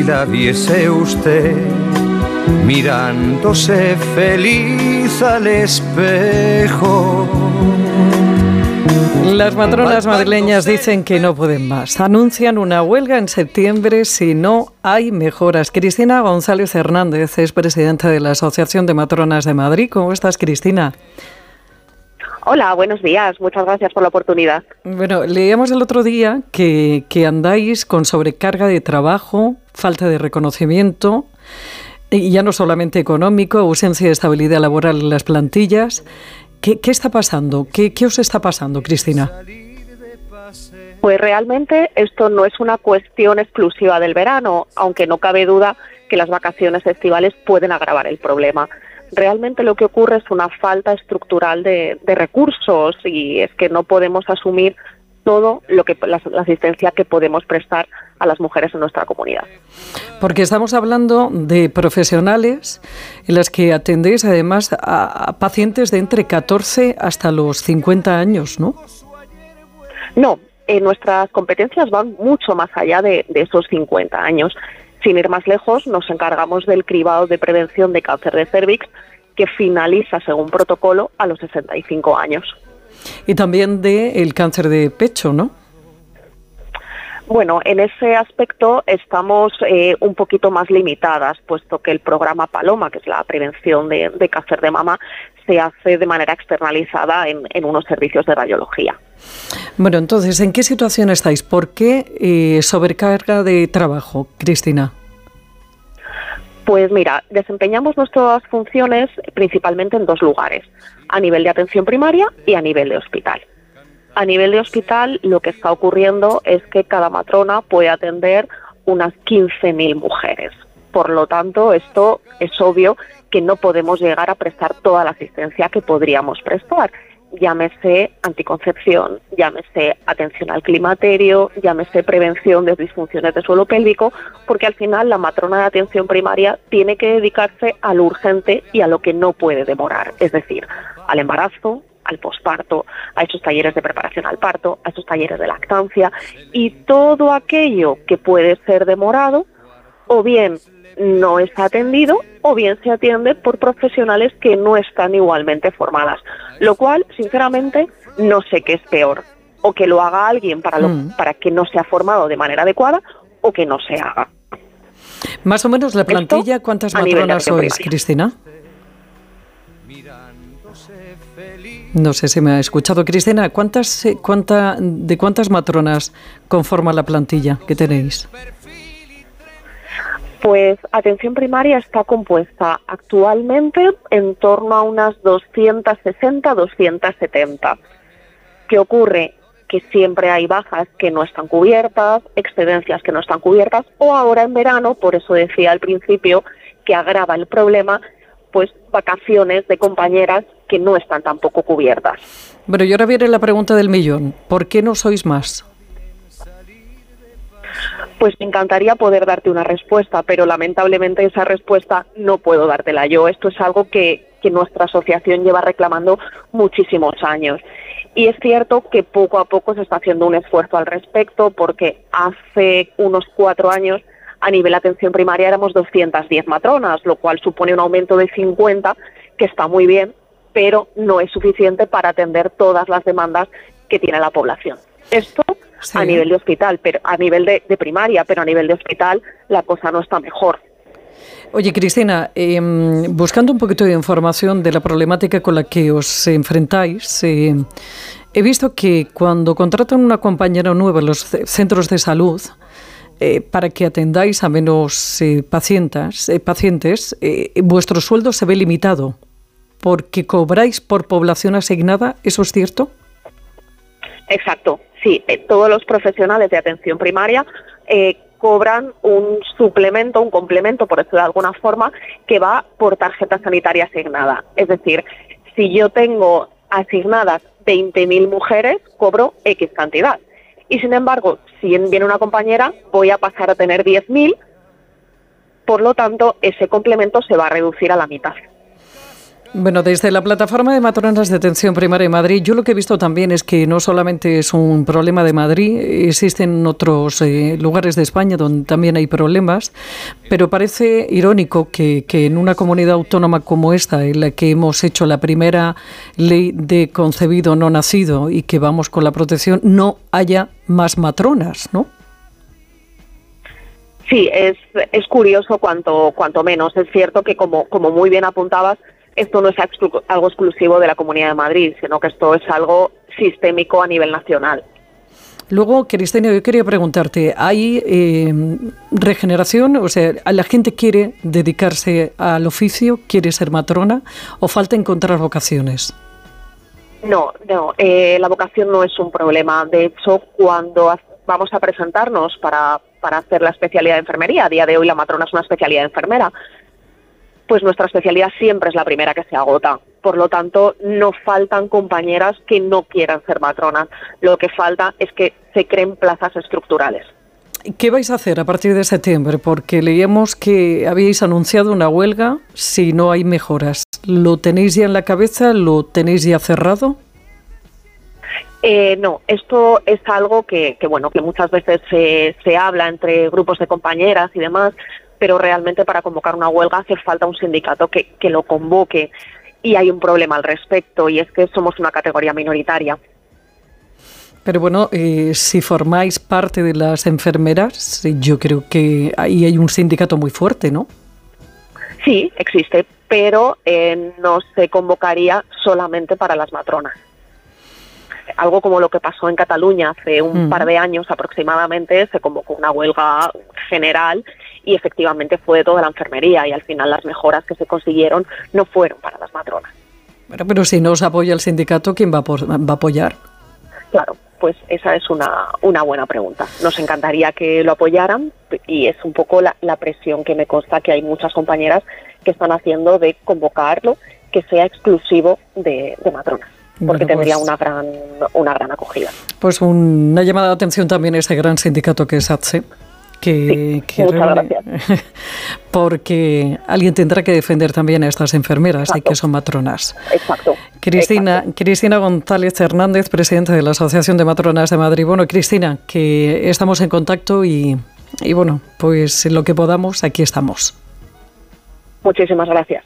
la viese usted mirándose feliz al espejo. Las matronas madrileñas dicen que no pueden más. Anuncian una huelga en septiembre si no hay mejoras. Cristina González Hernández es presidenta de la Asociación de Matronas de Madrid. ¿Cómo estás, Cristina? Hola, buenos días. Muchas gracias por la oportunidad. Bueno, leíamos el otro día que andáis con sobrecarga de trabajo, falta de reconocimiento, y ya no solamente económico, ausencia de estabilidad laboral en las plantillas. ¿Qué está pasando? ¿Qué os está pasando, Cristina? Pues realmente esto no es una cuestión exclusiva del verano, aunque no cabe duda que las vacaciones estivales pueden agravar el problema. Realmente lo que ocurre es una falta estructural de recursos, y es que no podemos asumir todo lo que la asistencia que podemos prestar a las mujeres en nuestra comunidad. Porque estamos hablando de profesionales en las que atendéis además a pacientes de entre 14 hasta los 50 años, ¿no? No, nuestras competencias van mucho más allá de esos 50 años. Sin ir más lejos, nos encargamos del cribado de prevención de cáncer de cérvix, que finaliza según protocolo a los 65 años. Y también del cáncer de pecho, ¿no? Bueno, en ese aspecto estamos un poquito más limitadas, puesto que el programa Paloma, que es la prevención de cáncer de mama, se hace de manera externalizada en unos servicios de radiología. Bueno, entonces, ¿en qué situación estáis? ¿Por qué sobrecarga de trabajo, Cristina? Pues mira, desempeñamos nuestras funciones principalmente en dos lugares, a nivel de atención primaria y a nivel de hospital. A nivel de hospital, lo que está ocurriendo es que cada matrona puede atender unas 15.000 mujeres. Por lo tanto, esto es obvio que no podemos llegar a prestar toda la asistencia que podríamos prestar. Llámese anticoncepción, llámese atención al climaterio, llámese prevención de disfunciones de suelo pélvico, porque al final la matrona de atención primaria tiene que dedicarse a lo urgente y a lo que no puede demorar, es decir, al embarazo, al posparto, a esos talleres de preparación al parto, a esos talleres de lactancia, y todo aquello que puede ser demorado, o bien no está atendido, o bien se atiende por profesionales que no están igualmente formadas, lo cual, sinceramente, no sé qué es peor, o que lo haga alguien para que no sea formado de manera adecuada, o que no se haga. Más o menos la plantilla, ¿cuántas matronas sois, Cristina? No sé si me ha escuchado, Cristina. ¿De cuántas matronas conforma la plantilla que tenéis? Pues atención primaria está compuesta actualmente en torno a unas 260, 270. ¿Qué ocurre? Que siempre hay bajas que no están cubiertas, excedencias que no están cubiertas, o ahora en verano, por eso decía al principio, que agrava el problema, pues vacaciones de compañeras que no están tampoco cubiertas. Bueno, y ahora viene la pregunta del millón. ¿Por qué no sois más? Pues me encantaría poder darte una respuesta, pero lamentablemente esa respuesta no puedo dártela yo. Esto es algo que nuestra asociación lleva reclamando muchísimos años. Y es cierto que poco a poco se está haciendo un esfuerzo al respecto, porque hace unos 4 años a nivel de atención primaria éramos 210 matronas, lo cual supone un aumento de 50, que está muy bien, pero no es suficiente para atender todas las demandas que tiene la población. Esto sí, a nivel de hospital, pero a nivel de primaria, pero a nivel de hospital la cosa no está mejor. Oye, Cristina, buscando un poquito de información de la problemática con la que os enfrentáis, he visto que cuando contratan una compañera nueva en los centros de salud, para que atendáis a menos pacientes, vuestro sueldo se ve limitado, porque cobráis por población asignada, ¿eso es cierto? Exacto, sí. Todos los profesionales de atención primaria cobran un suplemento, un complemento, por decirlo de alguna forma, que va por tarjeta sanitaria asignada. Es decir, si yo tengo asignadas 20.000 mujeres, cobro X cantidad. Y sin embargo, si viene una compañera, voy a pasar a tener 10.000, por lo tanto, ese complemento se va a reducir a la mitad. Bueno, desde la plataforma de matronas de atención primaria en Madrid, yo lo que he visto también es que no solamente es un problema de Madrid, existen otros lugares de España donde también hay problemas, pero parece irónico que en una comunidad autónoma como esta, en la que hemos hecho la primera ley de concebido no nacido y que vamos con la protección, no haya más matronas, ¿no? Sí, es curioso cuanto menos. Es cierto que, como muy bien apuntabas, esto no es algo exclusivo de la Comunidad de Madrid, sino que esto es algo sistémico a nivel nacional. Luego, Cristina, yo quería preguntarte, ¿hay regeneración? O sea, ¿la gente quiere dedicarse al oficio, quiere ser matrona, o falta encontrar vocaciones? No, la vocación no es un problema. De hecho, cuando vamos a presentarnos para hacer la especialidad de enfermería, a día de hoy la matrona es una especialidad de enfermera, pues nuestra especialidad siempre es la primera que se agota. Por lo tanto, no faltan compañeras que no quieran ser matronas. Lo que falta es que se creen plazas estructurales. ¿Qué vais a hacer a partir de septiembre? Porque leíamos que habíais anunciado una huelga si no hay mejoras. ¿Lo tenéis ya en la cabeza? ¿Lo tenéis ya cerrado? No, esto es algo que muchas veces se habla entre grupos de compañeras y demás, pero realmente para convocar una huelga hace falta un sindicato que lo convoque, y hay un problema al respecto, y es que somos una categoría minoritaria. Pero bueno, si formáis parte de las enfermeras, yo creo que ahí hay un sindicato muy fuerte, ¿no? Sí, existe, pero no se convocaría solamente para las matronas. Algo como lo que pasó en Cataluña hace un par de años aproximadamente, se convocó una huelga general y efectivamente fue toda la enfermería, y al final las mejoras que se consiguieron no fueron para las matronas. Bueno, pero si no os apoya el sindicato, ¿quién va a apoyar? Claro, pues esa es una buena pregunta. Nos encantaría que lo apoyaran, y es un poco la presión que me consta que hay muchas compañeras que están haciendo de convocarlo, que sea exclusivo de matronas, porque tendría una gran acogida. Pues una llamada de atención también a ese gran sindicato que es ATSE, que muchas gracias. Porque alguien tendrá que defender también a estas enfermeras. Exacto. Y que son matronas. Exacto. Cristina González Hernández, presidenta de la Asociación de Matronas de Madrid. Bueno, Cristina, que estamos en contacto y bueno, pues lo que podamos, aquí estamos. Muchísimas gracias.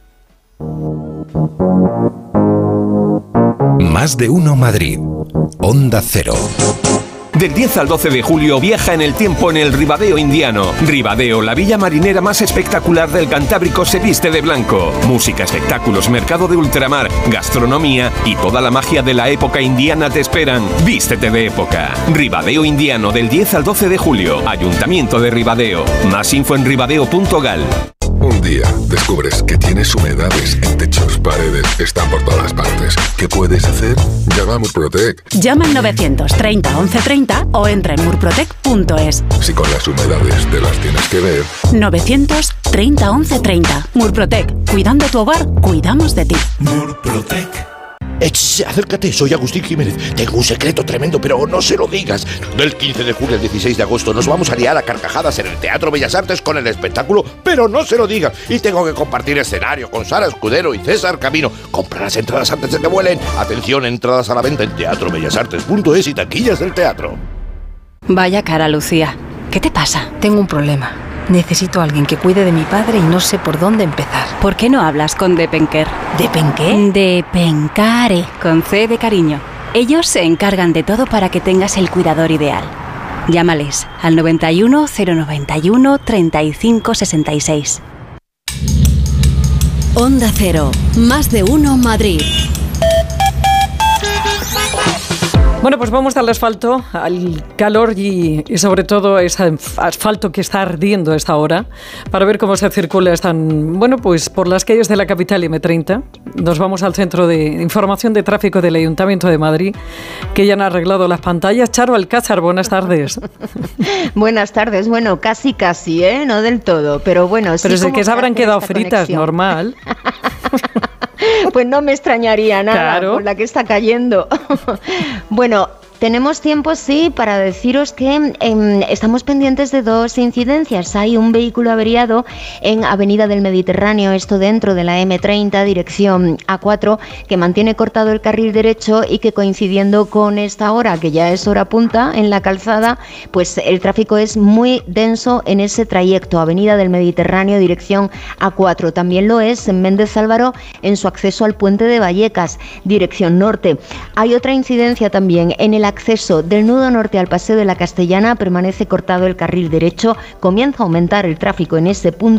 Más de uno Madrid. Onda Cero. Del 10 al 12 de julio viaja en el tiempo en el Ribadeo indiano. Ribadeo, la villa marinera más espectacular del Cantábrico, se viste de blanco. Música, espectáculos, mercado de ultramar, gastronomía y toda la magia de la época indiana te esperan. Vístete de época. Ribadeo indiano, del 10 al 12 de julio. Ayuntamiento de Ribadeo. Más info en ribadeo.gal. Un día descubres que tienes humedades en techos, paredes, están por todas partes. ¿Qué puedes hacer? Llama a Murprotec. Llama al 930 1130 o entra en murprotec.es. Si con las humedades te las tienes que ver. 930 1130. Murprotec. Cuidando tu hogar, cuidamos de ti. Murprotec. Acércate, soy Agustín Jiménez. Tengo un secreto tremendo, pero no se lo digas. Del 15 de julio al 16 de agosto nos vamos a liar a carcajadas en el Teatro Bellas Artes con el espectáculo Pero no se lo digas. Y tengo que compartir escenario con Sara Escudero y César Camino. Compra las entradas antes de que vuelen. Atención, entradas a la venta en teatrobellasartes.es y taquillas del teatro. Vaya cara, Lucía. ¿Qué te pasa? Tengo un problema. Necesito a alguien que cuide de mi padre y no sé por dónde empezar. ¿Por qué no hablas con Depenker? ¿Depenqué? Depencare, con C de cariño. Ellos se encargan de todo para que tengas el cuidador ideal. Llámales al 91 091 35 66. Onda Cero, más de uno Madrid. Bueno, pues vamos al asfalto, al calor y sobre todo ese asfalto que está ardiendo a esta hora, para ver cómo se circula pues por las calles de la capital y M30. Nos vamos al Centro de Información de Tráfico del Ayuntamiento de Madrid, que ya han arreglado las pantallas. Charo Alcázar, buenas tardes. Buenas tardes. Bueno, casi, no del todo, pero bueno. Pero sí, es que se habrán quedado fritas, conexión. Normal. Pues no me extrañaría nada, claro, con la que está cayendo. Bueno, Tenemos tiempo, sí, para deciros que estamos pendientes de 2 incidencias. Hay un vehículo averiado en Avenida del Mediterráneo, esto dentro de la M30, dirección A4, que mantiene cortado el carril derecho y que coincidiendo con esta hora, que ya es hora punta en la calzada, pues el tráfico es muy denso en ese trayecto, Avenida del Mediterráneo, dirección A4. También lo es en Méndez Álvaro en su acceso al puente de Vallecas, dirección norte. Hay otra incidencia también en el acceso del nudo norte al Paseo de la Castellana, permanece cortado el carril derecho, comienza a aumentar el tráfico en ese punto